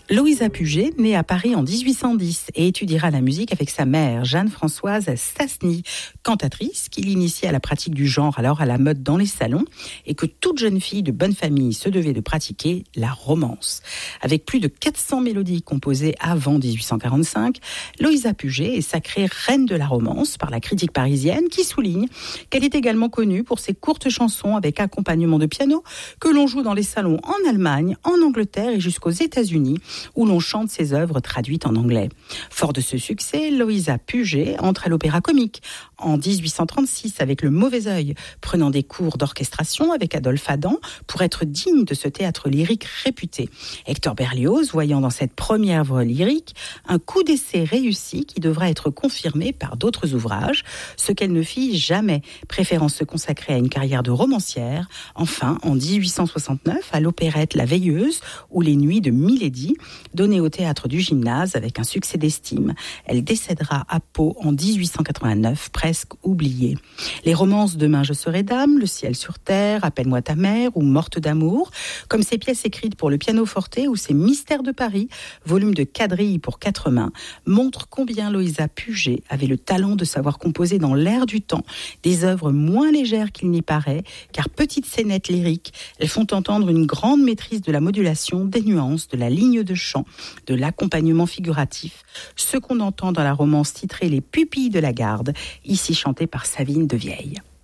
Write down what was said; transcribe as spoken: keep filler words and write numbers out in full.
Louisa Puget naît à Paris en dix-huit cent dix et étudiera la musique avec sa mère, Jeanne-Françoise Stasny, cantatrice qui l'initie à la pratique du genre alors à la mode dans les salons et que toute jeune fille de bonne famille se devait de pratiquer, la romance. Avec plus de quatre cents mélodies composées avant dix-huit cent quarante-cinq, Louisa Puget est sacrée reine de la romance par la critique parisienne qui souligne qu'elle est également connue pour ses courtes chansons avec accompagnement de piano que l'on joue dans les salons en Allemagne, en Angleterre et jusqu'aux États-Unis, où l'on chante ses œuvres traduites en anglais. Fort de ce succès, Louisa Puget entre à l'Opéra Comique en dix-huit cent trente-six avec Le Mauvais Œil, prenant des cours d'orchestration avec Adolphe Adam pour être digne de ce théâtre lyrique réputé. Hector Berlioz, voyant dans cette première œuvre lyrique un coup d'essai réussi qui devra être confirmé par d'autres ouvrages, ce qu'elle ne fit jamais, préférant se consacrer à une carrière de romancière. Enfin, en dix-huit cent soixante-neuf, à l'opérette La Veilleuse ou Les Nuits de Milady, donnée au théâtre du Gymnase avec un succès d'estime. Elle décédera à Pau en dix-huit cent quatre-vingt-neuf, presque oubliée. Les romances Demain je serai dame, Le ciel sur terre, Appelle-moi ta mère ou Morte d'amour, comme ces pièces écrites pour le pianoforte ou ces Mystères de Paris, volume de quadrilles pour quatre mains, montrent combien Louisa Puget avait le talent de savoir composer dans l'air du temps des œuvres moins légères qu'il n'y paraît, car petites scénettes lyriques, elles font entendre une grande maîtrise de la modulation, des nuances, de la ligne de chant, de l'accompagnement figuratif, ce qu'on entend dans la romance titrée Les Pupilles de la Garde, ici chantée par Savine de Vieille.